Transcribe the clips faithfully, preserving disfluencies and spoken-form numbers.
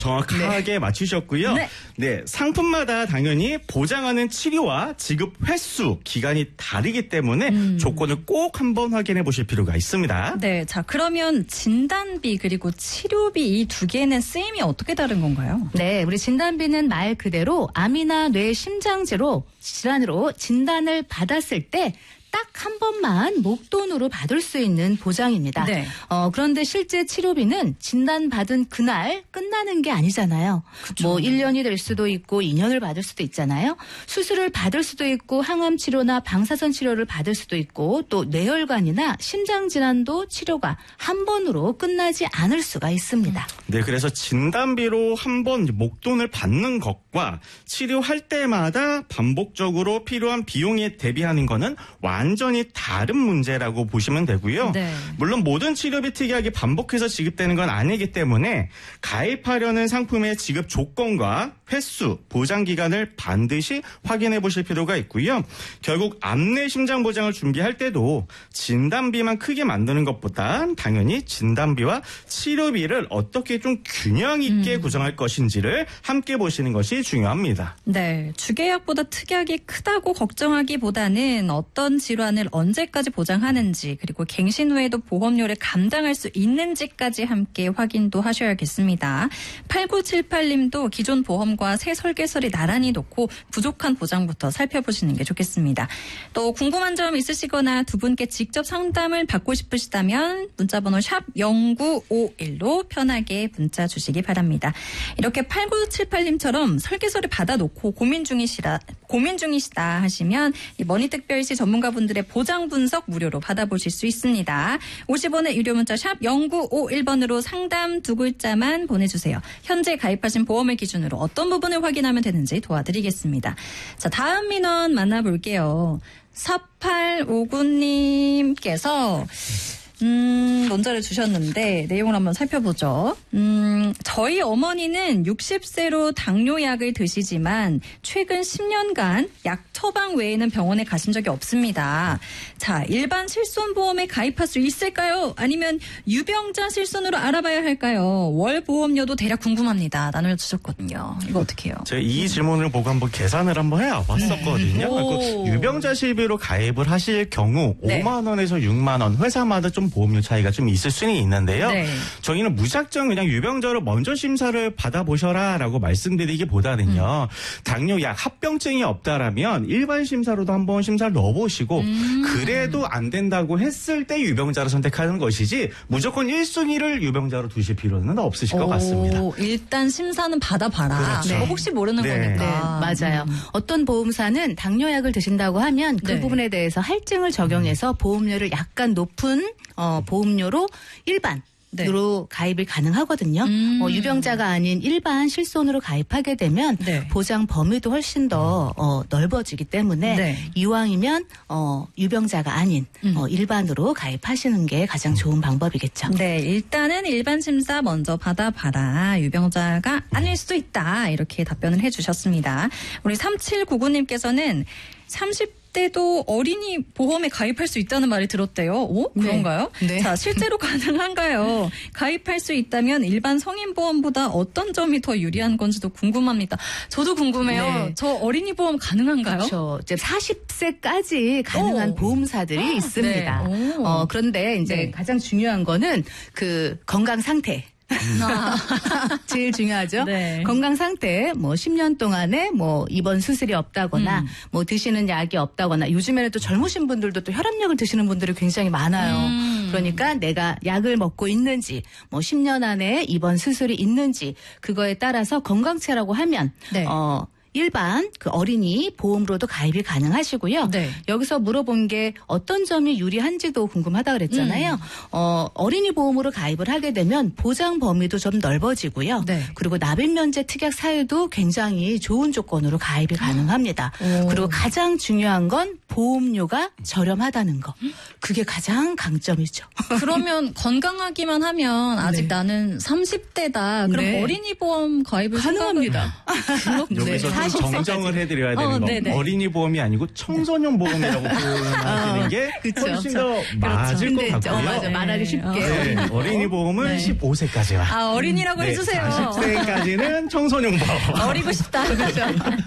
정확하게 네. 맞추셨고요. 네. 네, 상품마다 당연히 보장하는 치료와 지급 횟수, 기간이 다르기 때문에 음. 조건을 꼭 한번 확인해 보실 필요가 있습니다. 네, 자 그러면 진단비 그리고 치료비 이 두 개는 쓰임이 어떻게 다른 건가요? 네, 우리 진단비는 말 그대로 암이나 뇌 심장질로 질환으로 진단을 받았을 때 딱 한 번만 목돈으로 받을 수 있는 보장입니다. 네. 어, 그런데 실제 치료비는 진단받은 그날 끝나는 게 아니잖아요. 그쵸. 뭐 일 년이 될 수도 있고 이 년을 받을 수도 있잖아요. 수술을 받을 수도 있고 항암 치료나 방사선 치료를 받을 수도 있고 또 뇌혈관이나 심장질환도 치료가 한 번으로 끝나지 않을 수가 있습니다. 네, 그래서 진단비로 한 번 목돈을 받는 것과 치료할 때마다 반복적으로 필요한 비용에 대비하는 거는 완전히 다른 문제라고 보시면 되고요. 네. 물론 모든 치료비 특이하게 반복해서 지급되는 건 아니기 때문에 가입하려는 상품의 지급 조건과 횟수, 보장 기간을 반드시 확인해 보실 필요가 있고요. 결국 암내 심장 보장을 준비할 때도 진단비만 크게 만드는 것보다 당연히 진단비와 치료비를 어떻게 좀 균형 있게 음. 구성할 것인지를 함께 보시는 것이 중요합니다. 네, 주계약보다 특약이 크다고 걱정하기보다는 어떤 질환을 언제까지 보장하는지 그리고 갱신 후에도 보험료를 감당할 수 있는지까지 함께 확인도 하셔야겠습니다. 팔구칠팔 님도 기존 보험과 새 설계설이 나란히 놓고 부족한 보장부터 살펴보시는 게 좋겠습니다. 또 궁금한 점 있으시거나 두 분께 직접 상담을 받고 싶으시다면 문자번호 샵 영구오일로 편하게 문자 주시기 바랍니다. 이렇게 팔구칠팔 님처럼 설계서를 받아놓고 고민 중이시라, 고민 중이시다 하시면 이 머니특별시 전문가분들의 보장 분석 무료로 받아보실 수 있습니다. 오십 원의 유료 문자 샵 영구오일 번으로 상담 두 글자만 보내주세요. 현재 가입하신 보험을 기준으로 어떤 부분을 확인하면 되는지 도와드리겠습니다. 자, 다음 민원 만나볼게요. 사팔오구 님께서 음, 문자를 주셨는데 내용을 한번 살펴보죠. 음, 저희 어머니는 육십 세로 당뇨약을 드시지만 최근 십 년간 약 처방 외에는 병원에 가신 적이 없습니다. 자, 일반 실손보험에 가입할 수 있을까요? 아니면 유병자 실손으로 알아봐야 할까요? 월 보험료도 대략 궁금합니다. 나눠주셨거든요. 이거 어떻게 해요? 제가 이 질문을 보고 한번 계산을 한번 해봤었거든요. 네. 유병자 실비로 가입을 하실 경우 네. 오만 원에서 육만 원 회사마다 좀 보험료 차이가 좀 있을 수는 있는데요. 네. 저희는 무작정 그냥 유병자로 먼저 심사를 받아보셔라라고 말씀드리기보다는요. 음. 당뇨약 합병증이 없다라면 일반 심사로도 한번 심사를 넣어보시고 음. 그래도 안 된다고 했을 때 유병자로 선택하는 것이지 무조건 일 순위를 유병자로 두실 필요는 없으실 것 같습니다. 일단 심사는 받아봐라. 그렇죠. 네. 혹시 모르는 네. 거니까. 네, 맞아요. 음. 어떤 보험사는 당뇨약을 드신다고 하면 그 네. 부분에 대해서 할증을 적용해서 음. 보험료를 약간 높은 어, 보험료로 일반 으로 네. 가입이 가능하거든요. 음. 어, 유병자가 아닌 일반 실손으로 가입하게 되면 네. 보장 범위도 훨씬 더 어, 넓어지기 때문에 네. 이왕이면 어, 유병자가 아닌 음. 어, 일반으로 가입하시는 게 가장 좋은 방법이겠죠. 네, 일단은 일반 심사 먼저 받아봐라. 유병자가 아닐 수도 있다. 이렇게 답변을 해주셨습니다. 우리 삼칠구구 님께서는 삼십 때도 어린이 보험에 가입할 수 있다는 말을 들었대요. 오? 그런가요? 네. 네. 자, 실제로 가능한가요? 가입할 수 있다면 일반 성인 보험보다 어떤 점이 더 유리한 건지도 궁금합니다. 저도 궁금해요. 네. 저 어린이 보험 가능한가요? 그렇죠. 이제 사십 세까지 가능한 오. 보험사들이 있습니다. 네. 어, 그런데 이제 네. 가장 중요한 거는 그 건강 상태. 아. 제일 중요하죠. 네. 건강 상태, 뭐 십 년 동안에 뭐 입원 수술이 없다거나, 음. 뭐 드시는 약이 없다거나, 요즘에는 또 젊으신 분들도 또 혈압약을 드시는 분들이 굉장히 많아요. 음. 그러니까 내가 약을 먹고 있는지, 뭐 십 년 안에 입원 수술이 있는지, 그거에 따라서 건강체라고 하면, 네. 어, 일반 그 어린이 보험으로도 가입이 가능하시고요. 네. 여기서 물어본 게 어떤 점이 유리한지도 궁금하다 그랬잖아요. 음. 어, 어린이 보험으로 가입을 하게 되면 보장 범위도 좀 넓어지고요. 네. 그리고 납입 면제 특약 사유도 굉장히 좋은 조건으로 가입이 가능합니다. 오. 그리고 가장 중요한 건 보험료가 저렴하다는 거. 그게 가장 강점이죠. 그러면 건강하기만 하면 아직 네. 나는 삼십 대다. 그럼 네. 어린이 보험 가입을 가능합니다. 여기서 정정을 해드려야 되는 어, 거. 네네. 어린이 보험이 아니고 청소년 보험이라고 표현하시는 게 그쵸. 훨씬 더 맞을 것 같고요. 어, 맞아. 말하기 쉽게. 네, 어린이 보험은 네. 십오 세까지만. 아, 어린이라고 네, 해주세요. 사십 세까지는 청소년 보험. 어리고 싶다. 그렇죠.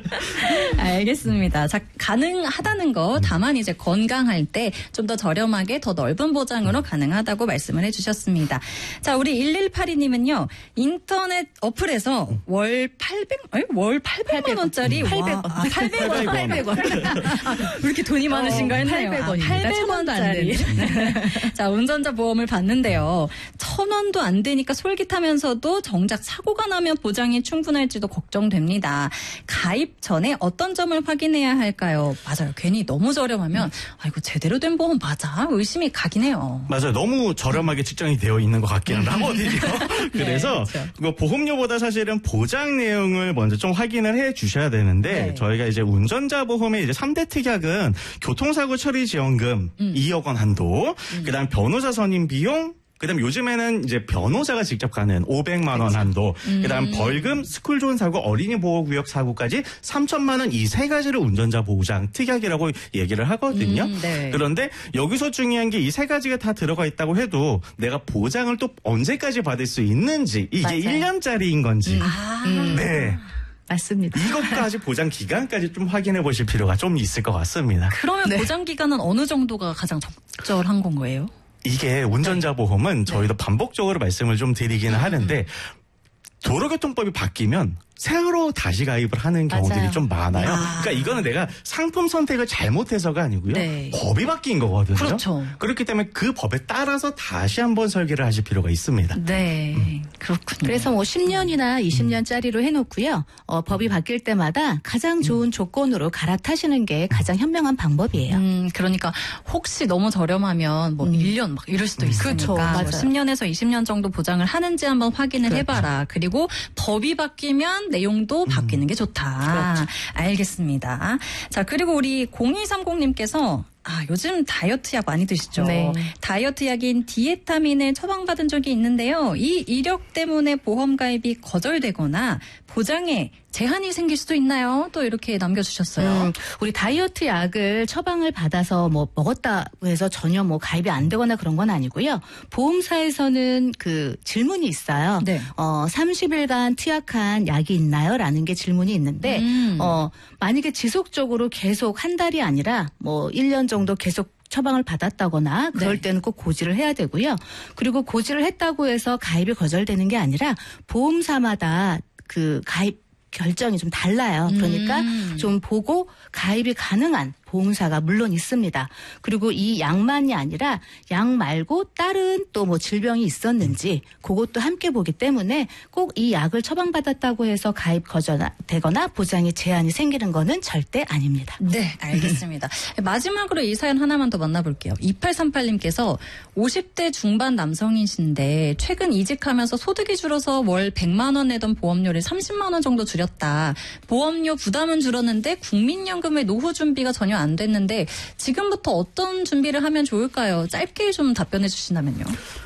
알겠습니다. 자, 가능하다는 거 다만 이제 건강할 때 좀 더 저렴하게 더 넓은 보장으로 가능하다고 말씀을 해주셨습니다. 자, 우리 일일팔이 님은요. 인터넷 어플에서 월 팔백, 아니, 월 팔백만 원짜리 팔백 원. 아, 팔백 원. 팔백 원. 아, 왜 이렇게 돈이 많으신가 했네요. 팔백 원입니다. 팔백 원짜리. 자, 운전자 보험을 받는데요. 천 원도 안 되니까 솔깃하면서도 정작 사고가 나면 보장이 충분할지도 걱정됩니다. 가입 전에 어떤 점을 확인해야 할까요? 맞아요. 괜히 너무 저렴하면 아, 이거 제대로 된 보험 맞아? 의심이 가긴 해요. 맞아요. 너무 저렴하게 측정이 되어 있는 것 같기는 하거든요. 그래서 네, 그렇죠. 그 보험료보다 사실은 보장 내용을 먼저 좀 확인을 해 주셔야 되는데 네. 저희가 이제 운전자 보험의 이제 삼 대 특약은 교통사고 처리 지원금 음. 이억 원 한도, 음. 그다음 변호사 선임 비용, 그다음 요즘에는 이제 변호사가 직접 가는 오백만 원 한도, 음. 그다음 벌금, 스쿨 존 사고, 어린이 보호 구역 사고까지 삼천만 원 이 세 가지를 운전자 보장 특약이라고 얘기를 하거든요. 음, 네. 그런데 여기서 중요한 게 이 세 가지가 다 들어가 있다고 해도 내가 보장을 또 언제까지 받을 수 있는지, 이게 맞아요. 일 년짜리인 건지. 아. 네. 맞습니다. 이것까지 보장 기간까지 좀 확인해 보실 필요가 좀 있을 것 같습니다. 그러면 네. 보장 기간은 어느 정도가 가장 적절한 건 거예요? 이게 운전자 보험은 저희도 반복적으로 말씀을 좀 드리기는 하는데 도로교통법이 바뀌면 새로 다시 가입을 하는 경우들이 맞아요. 좀 많아요. 아. 그러니까 이거는 내가 상품 선택을 잘못해서가 아니고요. 네. 법이 바뀐 거거든요. 그렇죠. 그렇기 때문에 그 법에 따라서 다시 한번 설계를 하실 필요가 있습니다. 네. 음. 그렇군요. 그래서 뭐 십 년이나 이십 년짜리로 해놓고요. 어, 법이 바뀔 때마다 가장 좋은 조건으로 갈아타시는 게 가장 현명한 방법이에요. 음, 그러니까 혹시 너무 저렴하면 뭐 음. 일 년 막 이럴 수도 있으니까 그렇죠. 뭐 맞아요. 십 년에서 이십 년 정도 보장을 하는지 한번 확인을 그렇죠. 해봐라. 그리고 법이 바뀌면 내용도 바뀌는 게 좋다. 그렇죠. 알겠습니다. 자, 그리고 우리 공이삼공 님께서 아, 요즘 다이어트 약 많이 드시죠? 네. 다이어트 약인 디에타민을 처방받은 적이 있는데요. 이 이력 때문에 보험 가입이 거절되거나 보장에 제한이 생길 수도 있나요? 또 이렇게 남겨주셨어요. 음, 우리 다이어트 약을 처방을 받아서 뭐 먹었다고 해서 전혀 뭐 가입이 안 되거나 그런 건 아니고요. 보험사에서는 그 질문이 있어요. 네. 어, 삼십 일간 투약한 약이 있나요? 라는 게 질문이 있는데, 음. 어, 만약에 지속적으로 계속 한 달이 아니라 뭐 일 년 정도 계속 처방을 받았다거나 그럴 네. 때는 꼭 고지를 해야 되고요. 그리고 고지를 했다고 해서 가입이 거절되는 게 아니라 보험사마다 그 가입 결정이 좀 달라요. 그러니까 음. 좀 보고 가입이 가능한 보험사가 물론 있습니다. 그리고 이 약만이 아니라 약 말고 다른 또 뭐 질병이 있었는지 그것도 함께 보기 때문에 꼭 이 약을 처방받았다고 해서 가입 거절되거나 보장에 제한이 생기는 거는 절대 아닙니다. 네, 알겠습니다. 마지막으로 이 사연 하나만 더 만나볼게요. 이팔삼팔 님께서 오십 대 중반 남성이신데 최근 이직하면서 소득이 줄어서 월 백만 원 내던 보험료를 삼십만 원 정도 줄였다. 보험료 부담은 줄었는데 국민연금의 노후 준비가 전혀 안 됐는데 지금부터 어떤 준비를 하면 좋을까요? 짧게 좀 답변해 주신다면요.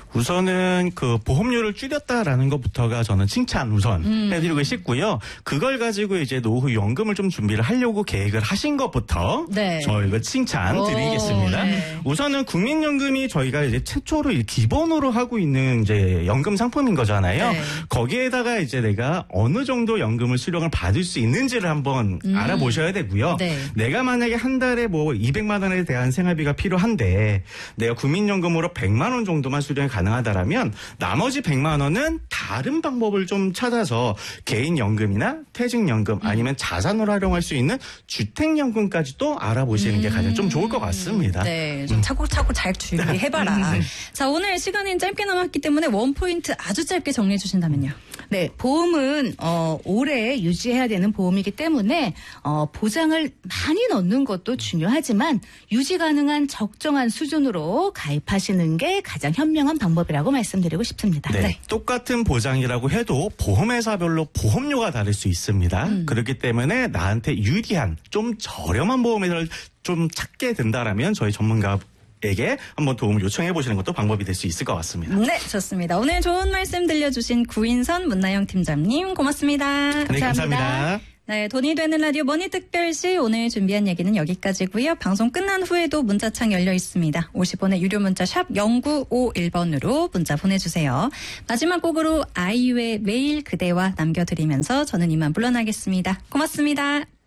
우선은 그 보험료를 줄였다라는 것부터가 저는 칭찬 우선 음. 해드리고 싶고요. 그걸 가지고 이제 노후 연금을 좀 준비를 하려고 계획을 하신 것부터 네. 저희가 칭찬 오, 드리겠습니다. 네. 우선은 국민연금이 저희가 이제 최초로 기본으로 하고 있는 이제 연금 상품인 거잖아요. 네. 거기에다가 이제 내가 어느 정도 연금을 수령을 받을 수 있는지를 한번 음. 알아보셔야 되고요. 네. 내가 만약에 한 달에 뭐 이백만 원에 대한 생활비가 필요한데 내가 국민연금으로 백만 원 정도만 수령이 가능하다라면 나머지 백만 원은 다른 방법을 좀 찾아서 개인연금이나 퇴직연금 아니면 자산으로 활용할 수 있는 주택연금까지도 알아보시는 게 가장 좀 좋을 것 같습니다. 네, 좀 차곡차곡 잘 준비해봐라. 자, 오늘 시간이 짧게 남았기 때문에 원포인트 아주 짧게 정리해 주신다면요. 네, 보험은 어, 오래 유지해야 되는 보험이기 때문에 어, 보장을 많이 넣는 것도 중요하지만 유지 가능한 적정한 수준으로 가입하시는 게 가장 현명한 방법이라고 말씀드리고 싶습니다. 네, 똑같은 보장이라고 해도 보험회사별로 보험료가 다를 수 있습니다. 음. 그렇기 때문에 나한테 유리한 좀 저렴한 보험회사를 좀 찾게 된다라면 저희 전문가 에게 한번 도움을 요청해 보시는 것도 방법이 될 수 있을 것 같습니다. 네, 좋습니다. 오늘 좋은 말씀 들려주신 구인선 문나영 팀장님 고맙습니다. 네, 감사합니다. 감사합니다. 네, 돈이 되는 라디오 머니특별시 오늘 준비한 얘기는 여기까지고요. 방송 끝난 후에도 문자창 열려 있습니다. 오십 원의 유료 문자 샵 공구오일 번으로 문자 보내주세요. 마지막 곡으로 아이유의 매일 그대와 남겨드리면서 저는 이만 물러나겠습니다. 고맙습니다.